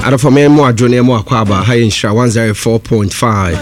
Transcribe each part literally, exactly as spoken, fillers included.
Ada for me mo adwone mo akwaba ha Nhyira one oh four point five.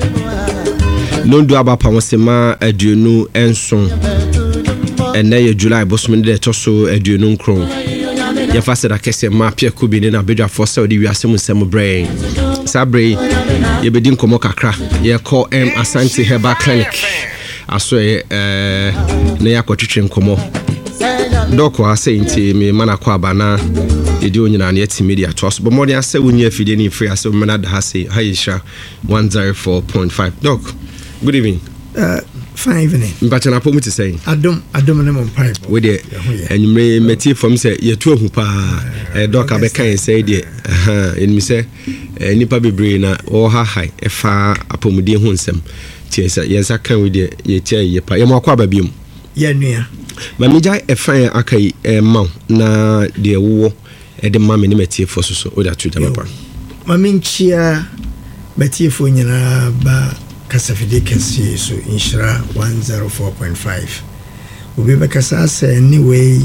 Nondu aba pa wosema aduonu enson. Ene ye July bosom de to so aduonu nkron. Ye fa se da kese ma pia kubi ne na bedwa for se odi wiase mu sem brain. Sabre ye bedi nkomo kakra ye call M Asante Herbal Clinic. Aso eh ne yakotwetwe nkomo. Doko ase nti me mana kwa bana yedi onyina na yeti media to so bomodi ase wonye afide ni free ase mena da hase Aisha one oh four point five. Doc, good evening. Uh fine evening. Mbacha na pomu ti say adom adom ne mo pipe we de enumre meti from say yetu ahu pa eh doc abekan say de aha enumi say nipa bebre na o ha hai efa apomudi hu nsem tie say yensa kan we de yetia ye pa ye mo akwa ba biom ye nua ma meja efan akai e ma na de wo e de ma me ne metie fo so so o da tu da papa ma minchia metie fo nyina ba kasafide kasi so Nhyira one oh four point five. Obi be kasa say anyway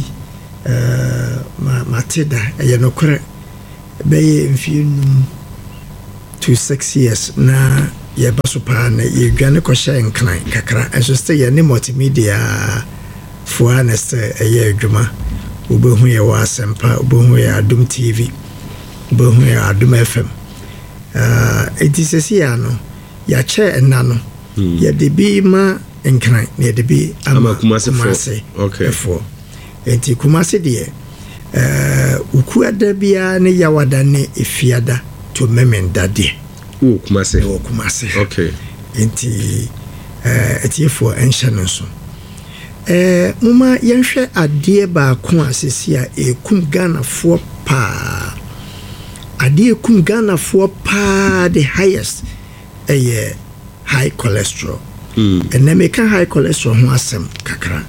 uh ma mateda e no kore be mfienu to six years na ye baso pa na ye dwane ko hye nkran kakra enso stay ye ne multimedia for honest eye adwuma obehu ye wa asempa obehu ye Adom T V obehu ye Adom F M uh etisesi ya no ya che enna no ye de bi ma nkran ye de bi ama Kumase okay for enti Kumase de eh ukuada bia ne yawada ne efiada to memenda de o Kumase o Kumase okay enti eh etiefo enhye no so eh muma yenhwe ade ba ko asesi a ekum Ghana fo pa ade ekum Ghana fo pa the highest eh high cholesterol mm and na make high cholesterol ho asem kakra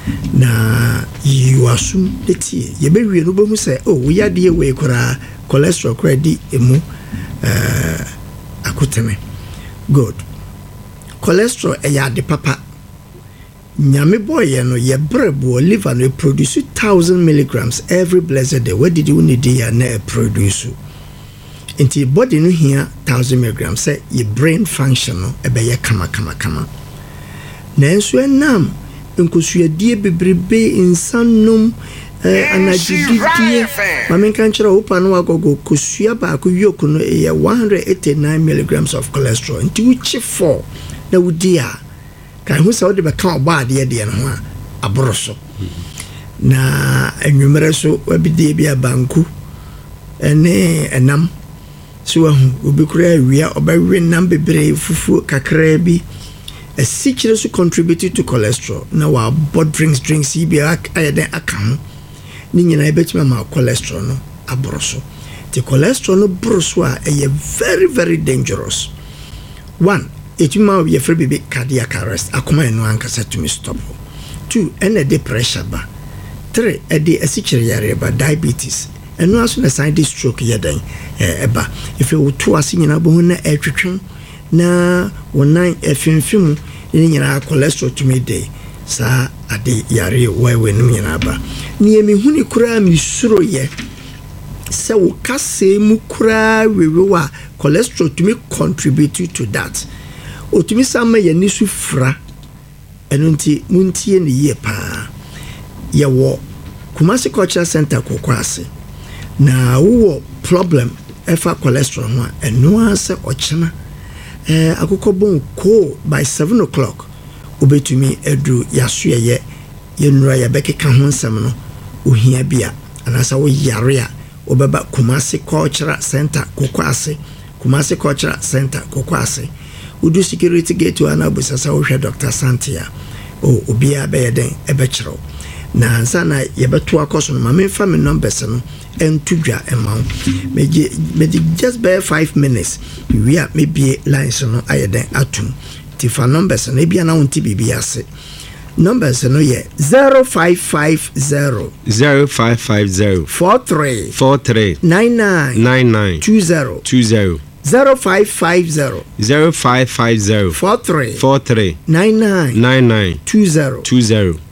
na you assume etie ye be wie no bohu say oh we ade we kora cholesterol kora di emu eh akuteme good cholesterol e ya de papa nyame boy no ye brebo liver no produce one thousand milligrams every blessed day. What did you need ya na produce into body no here one thousand milligrams say your brain function no e be ye kama kama kama na enso enam nkosu adie bebrebe insanum eh anajididie mame kan kira opa no agogo kosua ba ko yoku no e one hundred eighty-nine milligrams of cholesterol into which four na wudia kan hu sa wode be kan oba ade de no ho aboroso na enwumere so wabidie bia banku ene enam so ahu obikura awia obawe nam bebre fufu kakra bi a secret so contributed to cholesterol na wa bod drinks drinks bia ayeden aka ni nyina ebetima ma cholesterol no aboroso the cholesterol no boroso a e very very dangerous. One, it ma we free baby cardiac arrest akoma eno ankasa to me stop. Two, ene de pressure ba. Three, e de asichire yare ba diabetes eno aso na sign this stroke yadan eba if you to ase nyina bo na etwetwen na wonan efimfim ni nyina cholesterol to me dey sa ade yare wewe no nyina ba ni emi huni kura mi suro ye se wo kase mu kura wewe wa cholesterol to me contribute to that otumi sama ye nisu fra eno nti muntie ne ye pa ye wo Kumasi Cultural Center kokwase na wo problem efa cholesterol ho eno ase ochena eh akokobon ko by seven o'clock obetumi edu yasuye ye nura ya bekeka ho nsem no ohia bia anasa wo yare a obeba Kumasi Cultural Center kokwase Kumasi Cultural Center kokwase udu security gate wa na busasa wo hwe Doctor Santia o obia be yeden ebechiro na ansa na yebeto akoso no mame fa me numbers no entudwa emaw meje meje just by five minutes we are maybe lines no ayeden atum ti fa numbers no bia na wonti bibia ase numbers no ye zero five five zero zero five five zero four three four three nine nine nine nine two zero two zero zero five five zero zero five five zero four three four three nine nine nine nine two zero two zero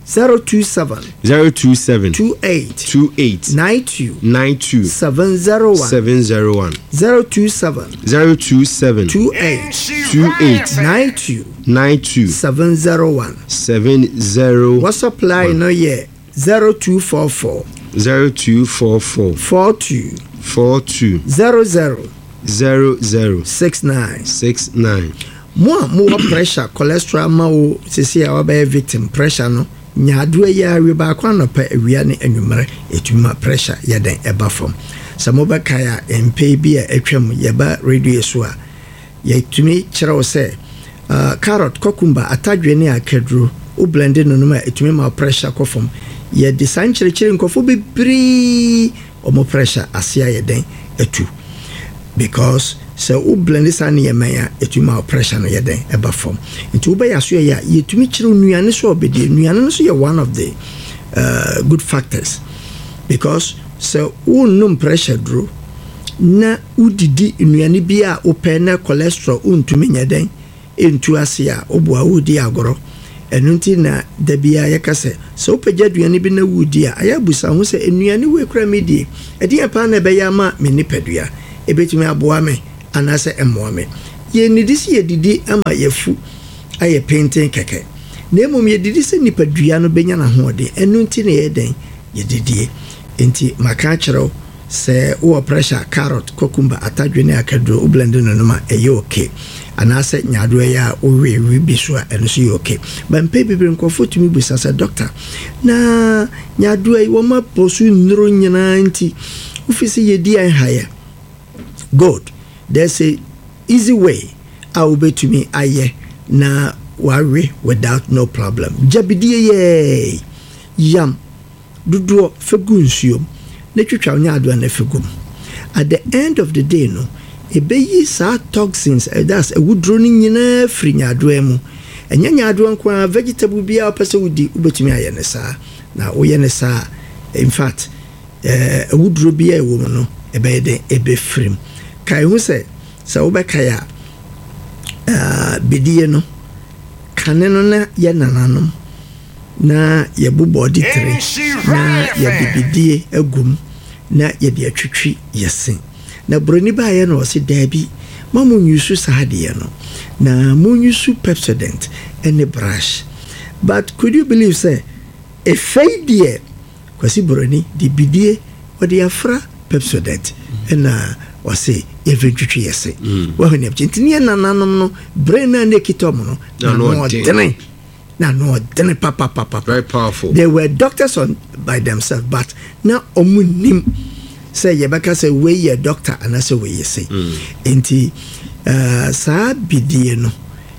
zero two seven zero two seven two eight two eight nine two nine two seven zero one seven zero one zero two seven zero two seven two eight two eight nine two nine two seven zero one seven zero. What supply no yeah zero two four four zero two four four four two four two zero zero zero zero six nine six nine. More more pressure cholesterol ma wo sisi a wabɛ victim pressure no nyaado ya awie ba kwa no pa awia ne anwumere etuma pressure ya den eba fam samo ba kaya mp bi a atwam ya ba radio so a ya tumi kyerɛw sɛ uh, carrot cucumber atadwe ne akaduro o blend no no ma etumi ma pressure kɔ fam ya de san kyerɛkyerɛ nkɔfo bebree omo pressure asia ya den etu because so u blend san ye manya etuma pressure no ye den eba form nti u ba ya so ya yetumi kire nuane so obedi nuane no so ye one of the uh, good factors because so u num pressure dro na udidi nuane bia o pe na cholesterol untumi nya den entu ase a oboa udi agoro enu nti na da bia ye kase so pagya duane bi na wudi a ayabusa ho se enuane we kura medie edi apa na be ya ma me nipadua ebetumi aboa me anase emoame ye nidi si ye didi ama yefu aye painting keke na emom ye didi se nipadua no benya na hoode enu nti na ye den ye didi enti maka kyerɛw se wo pressure carrot cucumber atadwe ne akadro blend no no ma eye okay anase nyaado ya owe we bi so enu so ye okay ba mpe bibire nkofo tumi bisa se doctor na nyaado yi wo ma posu nro nyina nti ofisi ye di an haya good. There's a easy way I will be to me aye na worry without no problem. Jabidie ye yam duduo fegunsuom na twetwa nya ado na fegum. At the end of the day no ebeyi sa toxins uh, that's a wood running nyina free nya ado emu. Enya nya ado nko vegetable bia opese wudi ubetumi aye ne sa na wo ye ne sa in fact eh uh, wood bia e wo no ebe de ebe free kai hu se se wo bekaya uh, bidie no kane no na ye nananom na ye bubodi tre na ye bibidie agum na ye de atwitwi yesen na broni ba ye no se dabi mamu nyusu saade no na munyusu Pepsodent and a brush but could you believe say a fade kwasi broni di bidie odi afra Pepsodent and uh, wase eventually yese wa hone abjentini na nanom no brain na nekitom no na no dene na no dene papa papa very powerful. They were doctors on by themselves but now omunim say yebaka say we ye doctor and say we say enti uh sa bidie no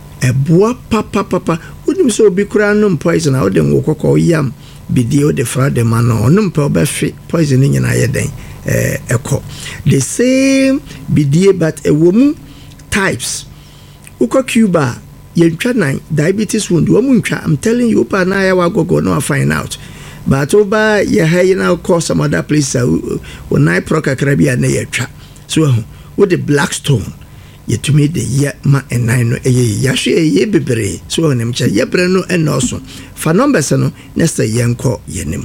eboa papa papa unim so obi kura no poison a odem wokoko yam bidie o de fra de man no no mpa obafi poison nyina ye den eh eko the same bidie but a woman types uko Cuba yentwa nan diabetes wound wo muntwa I'm telling you pa na ya wagogo no find out but oba ye hay na cause some other place o nai proka krabia na yetwa so wo the Blackstone yetumi de ye ma enai no eye yahwe eye bebre so onem cha ye bre no enoso fa numbers no next yenko yenim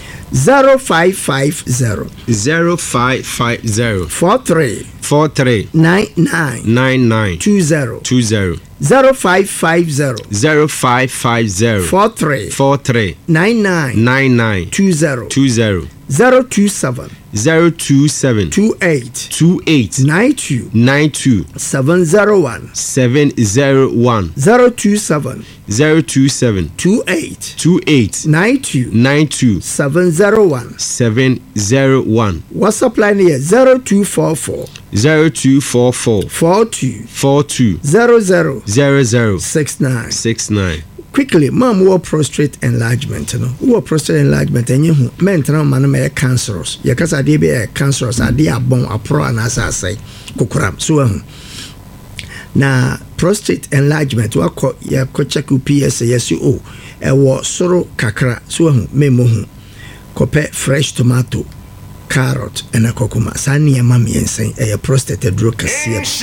zero five five zero zero five five zero four three four three nine nine nine nine two zero two zero zero five five zero zero five five zero four three four three nine nine nine nine two zero two zero zero two seven zero two seven two eight two eight nine two nine two seven zero one seven zero one zero two seven zero two seven two eight two eight nine two nine two seven zero one seven zero one. WhatsApp line here zero two four four zero two four four four two four two zero zero zero zero six nine six nine. Quickly, mom, war prostate enlargement, you know, war prostate enlargement, and you mental man may cancerous. Your case, I did be a cancerous, I did a bone, a pro, and as I say, kukuram. So, um, now, prostate enlargement, what call your coachaku P S A S U O, a war sorrow kakra, so, um, memo, cope fresh tomato, carrot ɛna kokoma saa nneɛma mmiɛnsa ɛyɛ prostate aduro kɛseɛ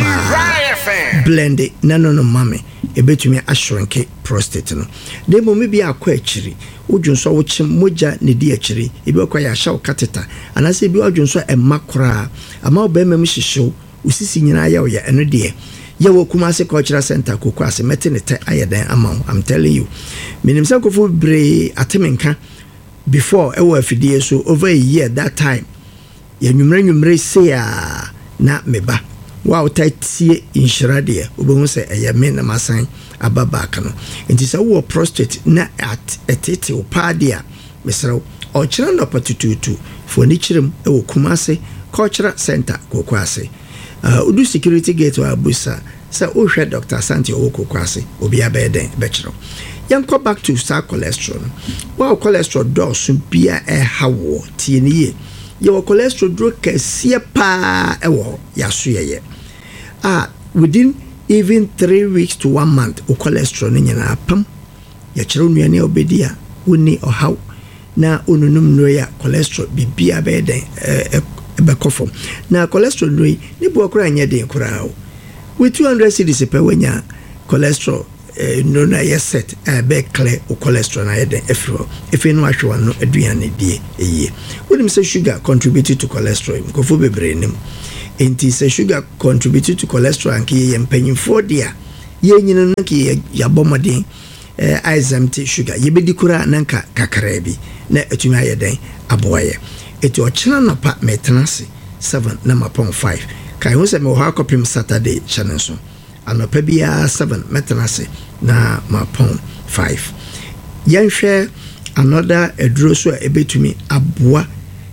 paa blend na no no mame ebetumi ashrinke prostate no de momi bi akɔ akyiri wodwonso wokyem mogya ne di akyiri ebi akɔ ya hyaw catheter anase ebi wodwonso ɛma kora ama obema mu hyehyew usisi nyina ya oya ɛno de ye wo Kumasi Cultural Center kokɔ ase mete ne te ayɛdan ama I'm telling you minim sɛ kofo bre atemenka before ewo afidie so over a year that time ya nwumre nwumre se ya na meba wa otatie inhyira de obehu sɛ ɛyɛ me na masan ababa aka no nti sɛ wo prostate na at etete o padia mesrɛ o kyerɛ no patututu fo ni kyerem ewo Kumasi Cultural Center kokɔ ase uh, udu security gate wa abusa sɛ o hwɛ Doctor Santi o kokɔ ase obi abɛden bɛkyerɛ yanko back to star cholesterol wa cholesterol do so bia e hawo tie ne ye ye wa cholesterol dro kɛseɛ pa ɛwɔ yaso yeye ah within even three weeks to one month o cholesterol ne nyina pam ya kyerɛ nuane obedi a woni ɔhaw na onunum no ya cholesterol bibia bɛden e bɛkɔfom na cholesterol no yi ne bo kora anya den kora with two hundred cedis per wanya cholesterol eh, no na yes set eh, be clear o cholesterol na yeden efro efe no ahwe no aduane die eye wonim say sugar contributed to cholesterol nkofo bebre nim enti say sugar contributed to cholesterol anke ye mpanyimfo dia ye nyina no ke ya bomodin eh isomte sugar ye bedi kura nanka kakara bi na atumi ayeden aboye eti o china no pa metenase seven na mapon five kai ho se me ho akopim Saturday channel so anopa bia seven metenase na mapon five yenhwe another eduro so ebetumi aboa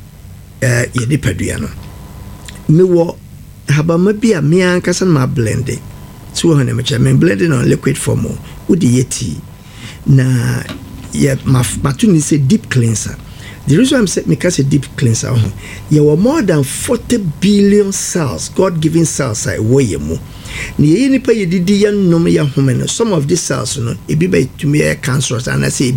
eh ye nipadua no me wo habama bia me ankasa na blend so ho na me me blending on liquid form udi yeti na ye matuni say deep cleanser. The reason I'm saying because a deep cleanser, you were more than forty billion cells, God-given cells. I weigh mu. Ni any pay didi yan no me human. Some of these cells, you know, it be by to me cancerous, and I say,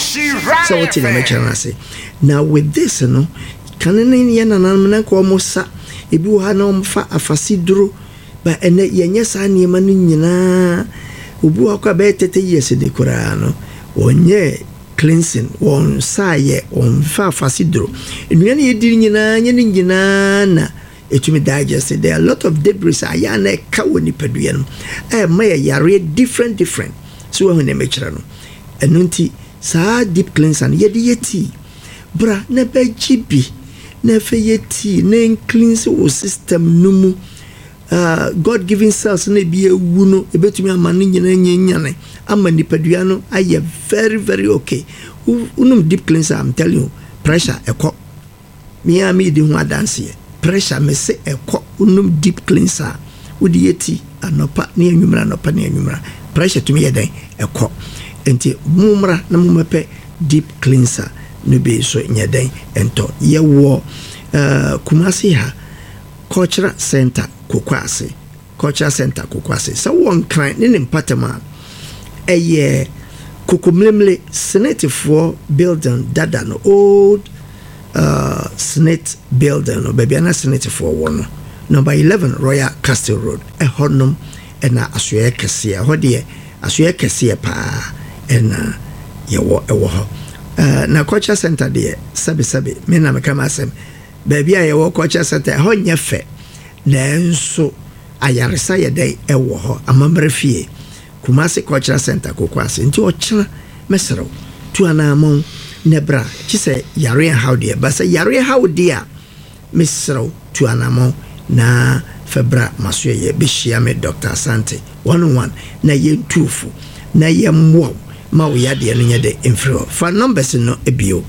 so what in the say. Now with this, you know, can any yan and I'm almost sa. If you had no fa a facidro, but and yet yes, I need money, you know, ubu akabete yes in the Quran, one ye. Cleansing on saye on fa fasidro enuane yedi nyina nyene nyina na etumi digest there are a lot of debris ayana ka woni padua no eh my yare different different so when e mechira no enunti sa deep cleanser yedi yeti bra na ba jibi na fe yeti na cleanse o system numu uh, God given cells na bi ewu no ebetumi amane nyina nyanyane ama nipadua no aye very very okay unum deep cleanser I'm telling you pressure eko me am me di ho dance pressure me se eko unum deep cleanser udi yeti anopa na enwumra anopa na enwumra pressure to me yeden eko enti mumra na mumepe deep cleanser no be so nyeden ento ye wo uh, Kumasi ha Cultural Center kokɔ ase Cultural Center kokɔ ase so one kind ne mpatema eye kokomlemle Senate for building dada no old uh Senate building no baby na Senate for one number eleven Royal Castle Road e honnom e na asoye kese ho de asoye kese pa e na ye wo e wo ho uh, na Cultural Center de sabe sabe me na me kama asem baby a ye wo Cultural Center ho nya fe nanso ayaresa ye dai e wo ho amambre fie Kumasi Cultural Center kokɔ ase nti ɔkyena mesero tu anamon nebra chi se yare how de ba se yare how de a mesero tu anamon na febra maso ye be hia me Doctor Asante one oh one na ye tufu na ye mwo ma wo ya de no nye de info for numbers no ebio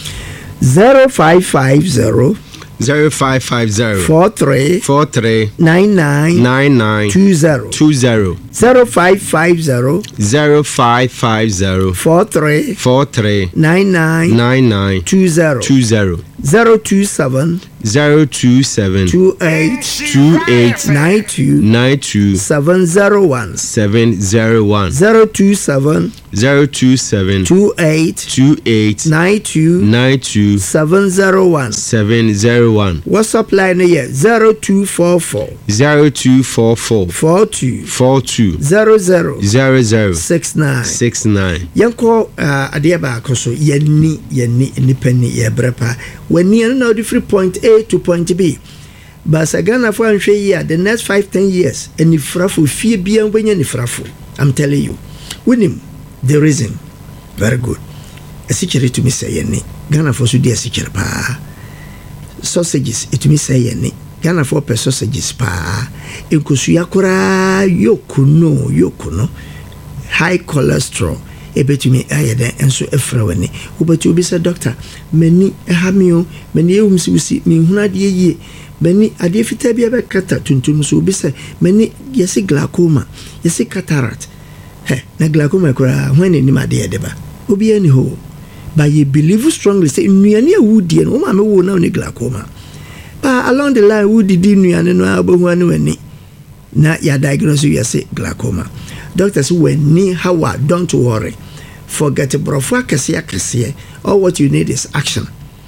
zero five five zero Zero five five zero four three four three nine nine nine nine two zero two zero zero five five zero zero five five zero four three four three nine nine nine nine two zero two zero zero two seven zero two seven two eight two eight nine two nine two seven zero one seven zero one zero two seven zero two seven two eight two eight nine two nine two seven zero one seven zero one. WhatsApp line here zero two four four zero two four four four two four two zero zero zero zero six nine six nine. Yanko uh, adeɛ baako so yɛni yɛni nipa ni yɛbrɛ pa wani no na ɔde free point A to point B basa Ghana for anhwɛ yi a the next five ten years anifrafo fie bia mbɛnya anifrafo. I'm telling you winim the reason very good asikyere to me say yɛni Ghana for so di asikyere pa sausages it me say yɛni Ghana for per sausages pa enkosuya koraa yokuno yokuno high cholesterol ebetumi ayede enso efra wani wobati obi say doctor mani ehamio mani ehumsi usi mi hunade yie mani ade fita bia be kata tuntum so obi say mani yesi glaucoma yesi cataract he na glaucoma kura hwan ni made yede ba obi ani ho but you believe strongly say nuane awudie no ma me wo na ni glaucoma but along the line wo didi nuane no abohu anu ani na ya diagnose you say glaucoma. Doctors when ni hawa don't worry forget brofo akese akese all what you need is action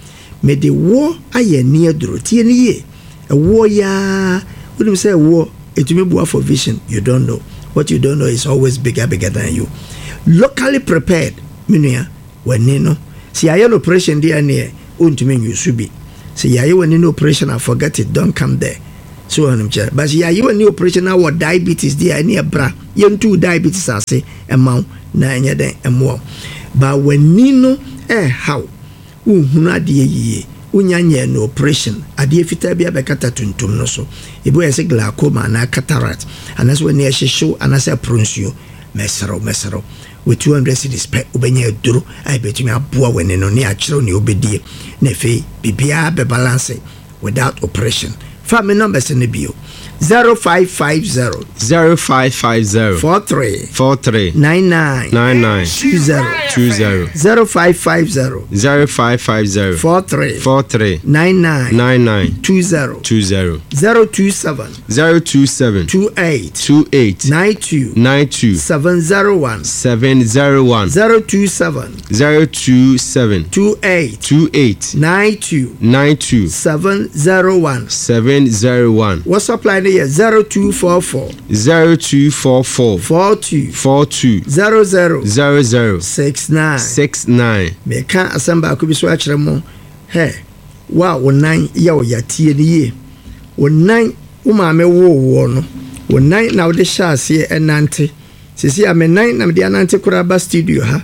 me the war aye near duro tie ni ye a war ya wouldn't say war it may be for vision you don't know what you don't know is always bigger bigger than you locally prepared minua when ni no see aye operation there near untumi you should be see aye when no operation I forget it don't come there. So I'm sure. But yeah, you any operation now what diabetes there any bra. You two diabetes I say amount na enya den emo. But when nino eh how uhunu ade yiye unyanye no operation ade fita bia be kata tuntum no so. Ebo yesi glaucoma na cataract. Anas when ye hyehyw anas pronsio mesero mesero with two hundred cedis per ubenya duro ai betumi aboa wene no ne akere ne obedie na fe bibia be balance without operation. Family numbers in the bio zero five five zero zero five five zero four three four three nine nine nine nine two zero two zero zero five five zero zero five five zero four three four three nine nine nine nine two zero two zero zero two seven zero two seven two eight two eight nine two nine two seven zero one seven zero one zero two seven zero two seven two eight two eight nine two nine two seven zero one seven zero one. What's up line here zero two four four zero two four four four two four two zero zero zero zero six nine six nine. Me kan asamba ko bi so akere mo he wa wonan ya o yatie ni ye wonan wo ma me wo wo no wonan na wo de hyase enante sisi ame nan na me de anante kura ba studio ha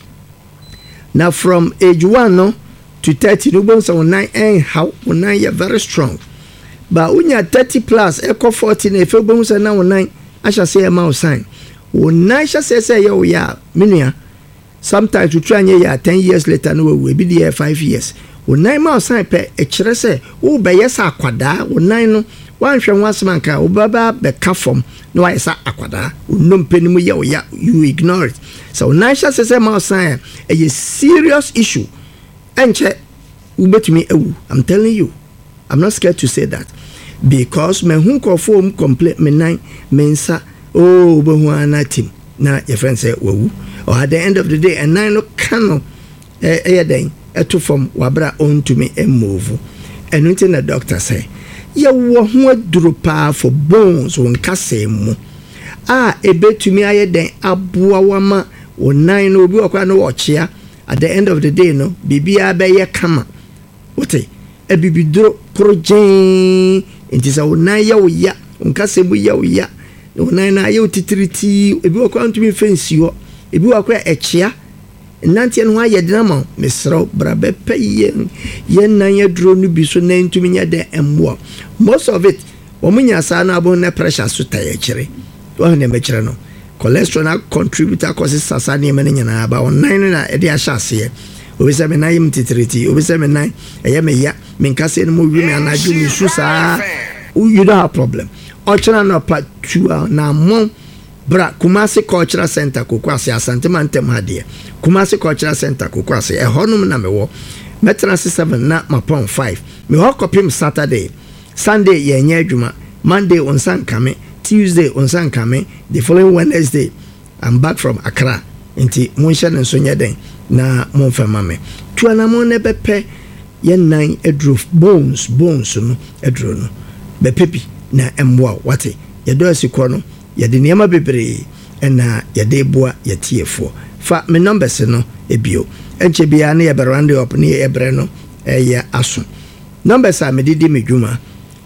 na from age one no to thirty no bon so wonan en how wonan ya very strong. But when you are thirty plus, echo forty, if you bounce and now nine, I shall say a mouse sign. When I shall say, say, oh, yeah, minia. Sometimes you try and yeah, ten years later, no, we'll be there five years. When nine mouse sign, pay a chrese, oh, by yes, aquada, when nine, one shall once man car, oh, baba, be cafom, no, I say aquada, no penny, you ignore it. So, nine shall say, mouse sign, a serious issue. And check, you bet me, I'm telling you. I'm not scared to say that because me hunko form complete me nine mensa oh bohuana team na your friend say wo or at the end of the day and nine no cano eh eh den eto from wabra on to me and move and until the doctor say ye wo ho aduro pa for bones won kase mu ah ebetumi aye den aboa wama wo nine no obi okwa no wo chia at the end of the day no bibia be ye kama wote e bibidro projen enti sa wonan ya wo ya nkase bu ya wo ya wonan na ya otitiriti ebi wo kwa ntumi fensi ho ebi wo kwa echia nantie no aye dinama mesro brabe peye ye nan ya duro no bi so na ntumi nya de emwo most of it wo munya sa na abo na pressure so ta ya kire wo na me kire no cholesterol na contributor causes sasa ne me nyana ba wonan na e de a hyase obi se me na yim titiriti obi se me na eye me ya me nkase no mo wi me anaju mi susa you don't have problem ochana no part two na mo bra Kumasi Cultural Center Kokwase Asante Mantem hade Kumasi Cultural Center Kokwase e honum na me wo metena seven na mapon five me ho kopim Saturday Sunday ye nya adwuma Monday on sankame Tuesday on sankame the following Wednesday I'm back from Accra nti monhye ne so nya den na monfama me tuana mon ne bepe ye nine edro bones bones no edro no bepepi na emwa wate ye do asikọ no ye de niam bebre na ye de boa ye tiefo fa me numbers no ebio enche bia na ye berande up na ye ebre no eye aso numbers a me didi me dwuma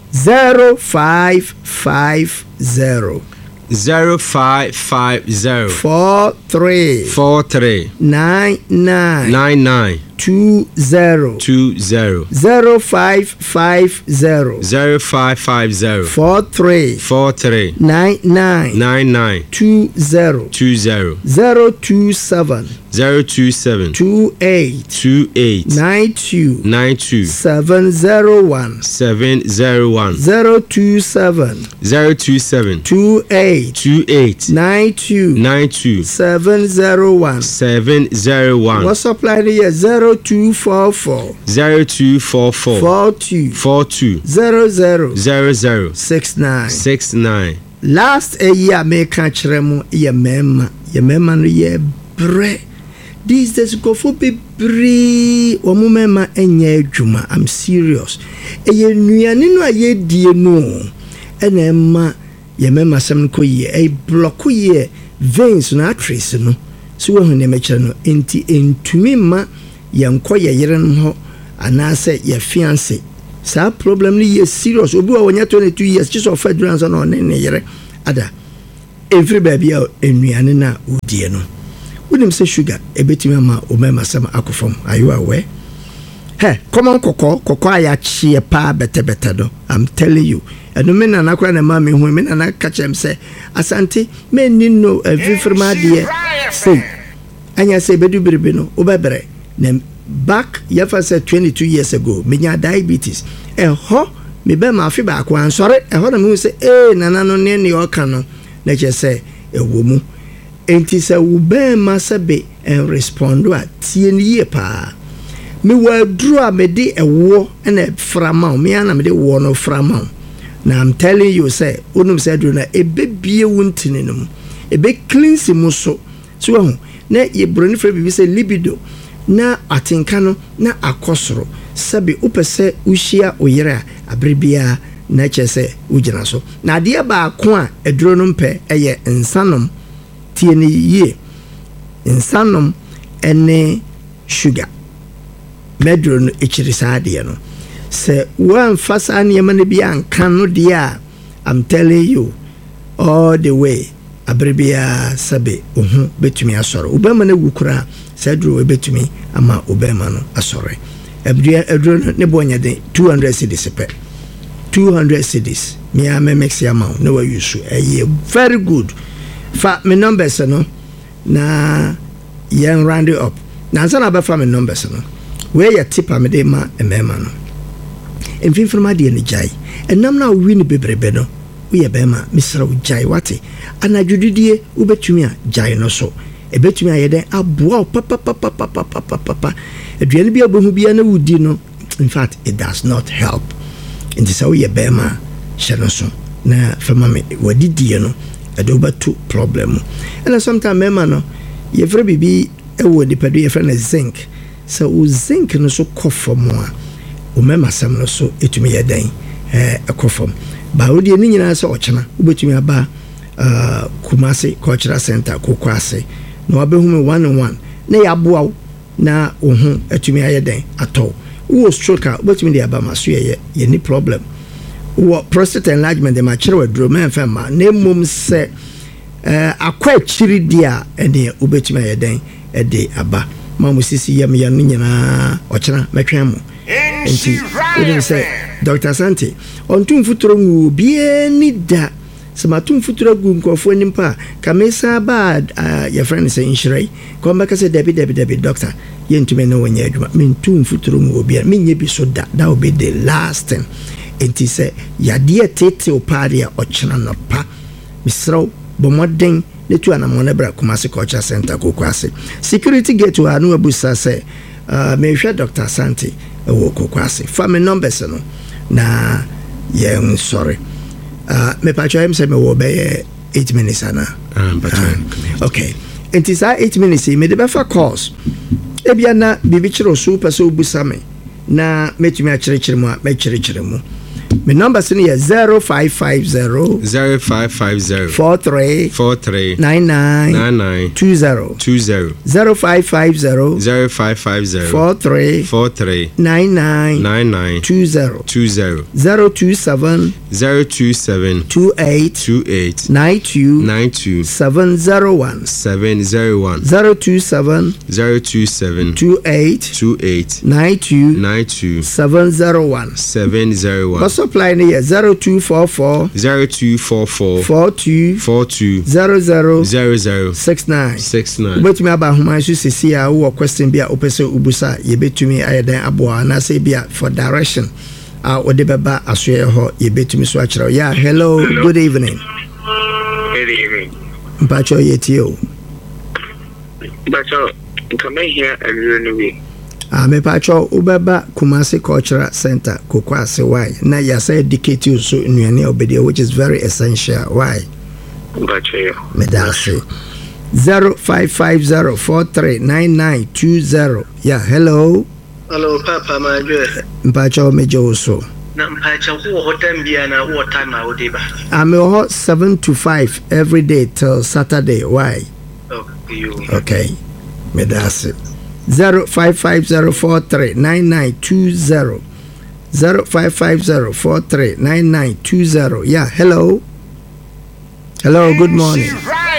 zero five five zero zero five five zero four three four three nine nine nine nine two zero two zero zero five five zero zero five five zero four three four three nine nine nine nine two zero two zero zero two seven zero two seven two eight two eight nine two nine two seven zero one seven zero one zero two seven zero two seven two eight two eight nine two nine two seven zero one seven zero one. What's up line here? Zero two four four zero two four four four two four two zero zero zero zero six nine six nine. Last a year me ka kire mu ye mema ye mema no ye bre these days go for be bre o mu mema enye adwuma. I'm serious e ye nuane no aye die no ena ema ye mema sem ko ye e block ye veins na trace no so wo hune me kire no enti entumi ma yanko ye yere no ho anase ye fiance sa problem ni ye serious obi wa wonya twenty-two years just of federal no ne ne yere ada every baby a enuane na odie no wonim se sugar ebetimi ama o mema sam akofom are you aware he come on kokko kokko aya chie pa bete bete do I'm telling you eno me na nakwa na ma me hu me na ka chem se asante me ni no every de say anya se bedu biribi no obebre na back yefa said twenty-two years ago menya diabetes e ho me be ma afi ba ko ansore e ho na me say eh nana no ne ne o ka no na che say e wo mu enti se wo be ma se be en respondo a tie ni ye pa me wa dru a me de e wo na frama me ana me de wo no frama na I'm telling you say onum say dru na e be bie wuntini no e be cleanse mu so so ho na ye broni fra bibi say libido na atinka no na akosoro sabe upese uhia oyere abribia na chese ugina so na de ba ko a eduro no mpe eye insanom tie ni ye insanom ene sugar medro no echiri saade no se wan fasa ne yema ne bia ankan no de a I'm telling you all the way abribia sabe ohu betumi asoro obama na wukura sadro ebetumi ama obama no asore ebria edro ne bonya de two hundred cedis pe two hundred cedis me am mix amount no we use eh very good fa me numbers no na yen round it up na sana ba fa me numbers no we ya tip am de ma emema no emfin from de ne jai enam na win bebrebe no we bema misra ujai wate anadwududie ubetumi a jai no so ebetumi ayede aboa papa papa papa papa papa aduane bia bohu bia na wudi no in fact it does not help in this way bema shano so na fama me wadidie no edo batu problem and sometimes mema no ye fre bibi e wo dipado ye fre na zinc so o zinc no so kofom a o mema sam no so etumi yedan eh ekofom ba wodi ni nyina se ochena ubetumi aba uh Kumasi Cultural Center kokwase na wabehu me one on one na yaboa na ohun etumi ayeden ato wo stroke ubetumi de aba maso ye ye ni problem wo prostate enlargement de ma kire wadro men fema na mum se eh akwa chiri dia ene ubetumi ayeden e de aba mamu sisi yam ya nyina ochena metwen mu enti wodi se Doctor Sante on tun futuro ngu bie ni da samatum futuro gu nkofo nimpa kamesa ba uh, your friend say inshire ko mbaka say debi debi debi doctor yentume no wanya adwuma min tun futuro ngu bie min ye bi so da that will be the last thing enti say yade tete opare a ochena no pa misro bomoden netu anamona bra Kumasi Cultural Center kokwase security gate wa anu abusa say uh, mehwɛ Doctor Asante ɛwɔ Kokwase fa me numbers no na yɛn sorry uh, me patcho em sɛ me wɔ bɛyɛ eight minutes ana um, but, uh, okay nti saa eight minutes me de bɛfa calls ebia na bibi kyerɛ so pɛ sɛ obusa me na metumi akyerɛkyerɛ mu a mɛkyerɛkyerɛ mu my number is zero five five zero zero five five zero four three four three nine nine nine nine two zero two zero zero five five zero zero five five zero four three four three nine nine nine nine two zero two zero zero two seven zero two seven two eight two eight nine two nine two seven zero one seven zero one zero two seven zero two seven two eight two eight nine two nine two seven zero one seven zero one. Supply near zero two four four zero two four four four two four two zero zero zero zero six nine six nine. But me aba homa so sisi a wo question bia opese ubusa ye betumi ayeden aboa na say bia for direction a ode beba asoye ho ye betumi so akere. Yeah, hello, good evening. Good evening. Mpacho yetio. Mpacho, come here and you Ah, me pacho ubeba Kumasi Cultural Center Kokwase why na ya say educate you so nnuane obedi which is very essential. Why? Mpacho. Me da say zero five five zero four three nine nine two zero. Yeah, hello. Hello, Papa, my dear. Mpacho me joso. Na mpacho who hotem bia na what time I would be. I'm hot seven to five every day till Saturday. Why? Oh, you. Okay. Me da say zero five five zero four three nine nine two zero zero five five zero four three nine nine two zero. Yeah, hello. Hello, good morning.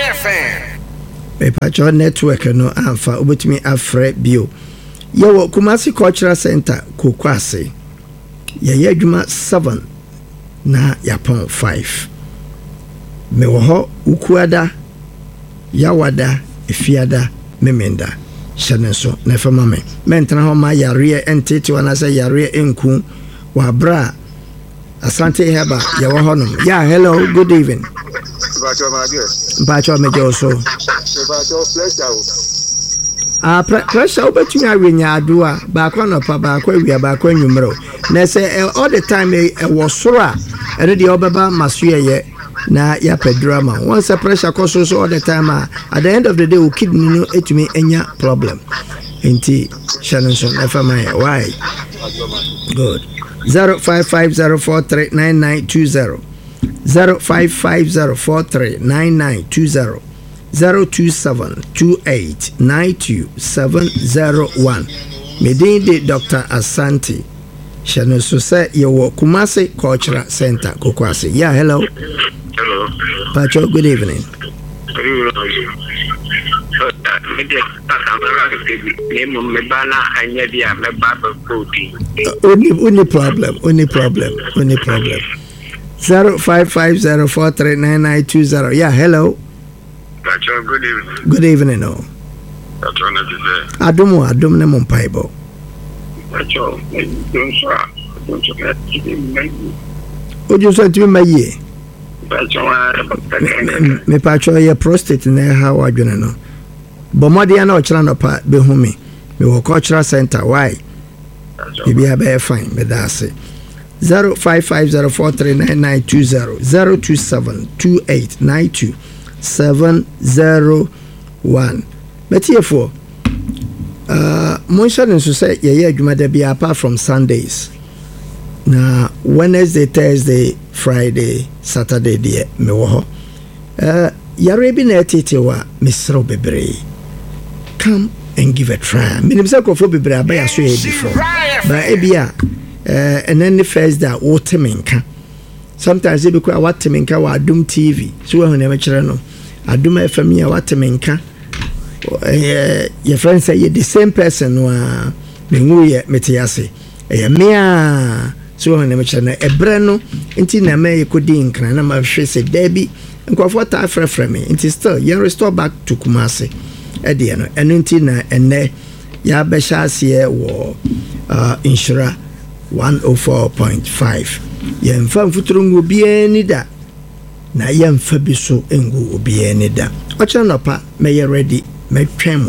Me patcho network no amfa obetumi afre bio. Ye wo Kumasi Cultural Center Kokwase. Ye ye adwuma seven na yapon five. Me wo ho ukuada yawada efiada memenda. Shanenso na fama me mentena ho ma yare entete wana say yare enku wa bra Asante heba ya wo honom. Yeah, hello, good evening. Mpacho my dear. Mpacho me joso. Mpacho pressure. Ah, pressure obetumi awenya adoa ba kwa no pa ba kwa wia ba kwa nwumro na say all the time e was soro a ene de obeba masoye na ya pedrama once a pressure cause so all the time uh, at the end of the day we kidney no etumi enya problem enti Shannon F M I why good zero five five zero four three nine nine two zero zero five five zero four three nine nine two zero zero two seven two eight nine two seven zero one medin de Doctor Asante Shannon so say you Kumasi Cultural Center Kokwase. Yeah, hello. Hello. Pacho, good evening. Good evening. Only, only problem, only problem, only problem. Zero five five zero four three nine nine two zero. Yeah, hello. Pacho, good evening. Good evening, oh. Pacho, not to say. Adumo, adum ne mumpaibo. Pacho, don't say. Don't say. Ojo so timi maye. Pacho, me pacho ye prostate na ha wadwene no. Bomodi na ochra no pa be hu me. Me wo cultural center why? Bibi abe fine me da say. zero five five zero four three nine nine two zero zero two seven two eight nine two seven zero one. Metiefo. Uh, Monsha nso say ye ye adwuma da bia apart from Sundays. Na Wednesday, Thursday, Friday, Saturday de me wo ho. Uh, yare bi na etete wa mesro bebre. Come and give a try. Minim say kofo bebre abaya so ye before. Ba ebia eh and then the first that wotemenka. Sometimes e be kwa watemenka wa Adum T V. So we na me kire no. Adum F M ya watemenka. Eh your friend say you the same person wa me nwu ye metiase. Eh me so when me kire na ebre no nti na me kodi nkran na ma hwe se dabi nkofo ta frefre me nti still you restore back to Kumasi e de no eno nti na enne ya be hyase wo uh insura one oh four point five yemfa mfuturu ngo bieni da na yemfa bi so ngo obieni da ocha no pa me ye ready me twem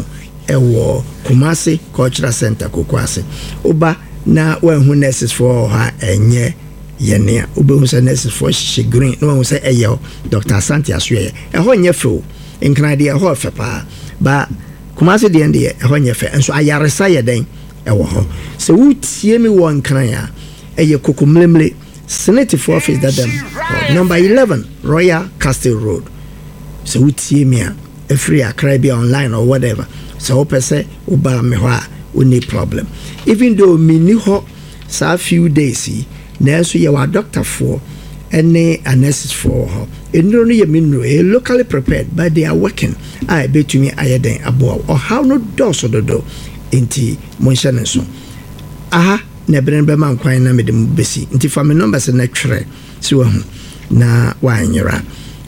ɛwɔ Kumasi Cultural Center Kokoase oba na wɔn nurses for ha ɛnyɛ yɛnea obehu sɛ nurses for hyehyɛ green na wɔn sɛ ɛyɛ Doctor Asante Asoɛ ɛhɔ nyɛ fɛ nkran deɛ ɛhɔ fɛ paa ba Kumasi deɛ deɛ ɛhɔ nyɛ fɛ nso ayaresa yɛ den ɛwɔ hɔ sɛ wotie mi wɔ nkran a ɛyɛ kokomlemle Senate for office that them number eleven Royal Castle Road sɛ wotie mi a ɛfiri Accra bi online or whatever sɛ wopɛ sɛ woba me hɔ a wonni problem even though menni hɔ saa few days yi nanso yɛwɔ adoctorfoɔ ɛne nurses for hɔ nnuro no yɛ menuro ɛyɛ locally prepared but they are working a ɛbɛtumi ayɛ den aboa ɔhaw no dɔɔso dodo nti monhyɛ ne so aha na ɛberɛ no bɛma nkwan na mede mu bɛsi nti fa me numbers na twerɛ si wahu na waanyera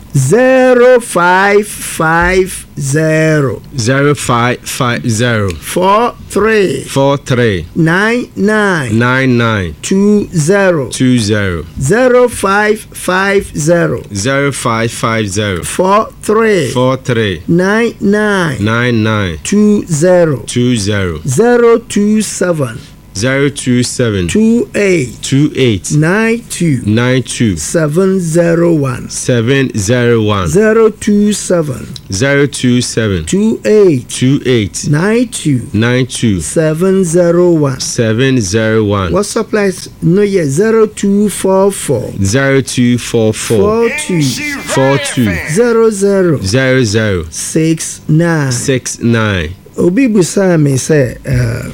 zero five five zero zero five five zero four three four three nine nine nine nine two zero two zero zero five five zero zero five five zero four three four three nine nine nine nine two zero two zero zero two seven zero two seven two eight two eight nine two nine two seven zero one seven zero one zero two seven zero two seven two eight two eight nine two nine two seven zero one. seven zero one. What supplies? No, yeah, zero two four four zero two four four four two four two zero zero zero zero six nine six nine. Obi busa me say uh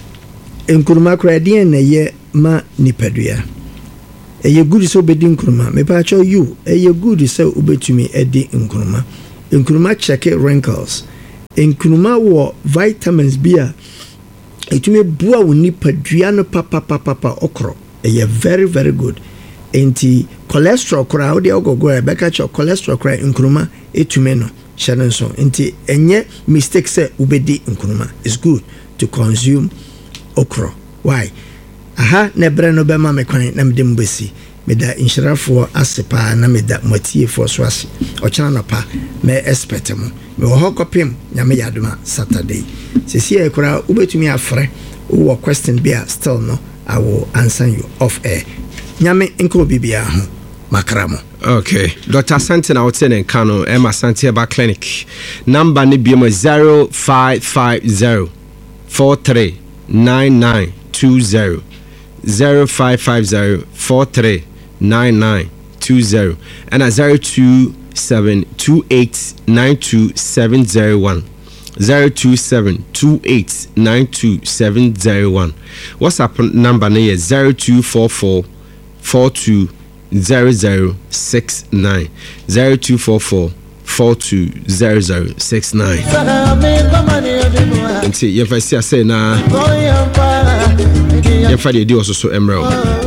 nkuruma kradian na ye ma nipadua. Eye good so obedi nkuruma. Me pa cho you. Eye good so obetumi edi nkuruma. Nkuruma check wrinkles. Nkuruma wo vitamins bia etumi bua wo nipadua no papa papa papa okro. Eye very very good. Enti cholesterol kora wo de ogogo e beka cho cholesterol kora nkuruma etumi no hyɛ so. Enti enye mistake say obedi nkuruma. It's good to consume okro. Why? Aha na bre no bema me kwan na mede mbesi meda inshirafo asepa na meda matiefo so ase ochana no pa me expect mo me wo hokopim nyame yadoma Saturday sisi e kura ubetumi afre wo question bia still no I will answer you off air nyame nko bibia ho makramo. Okay, Doctor Asante na wote ne kano Emma Asante ba clinic number ni bi mo zero five five zero four three nine nine two zero zero five five zero four three nine nine two zero and a zero two seven two eight nine two seven zero one zero two seven two eight nine two seven zero one. WhatsApp number is zero two four four four two zero zero six nine zero two four four four two zero zero six nine. Nti yɛfa si ase na yɛfa de di ɔsoso emerald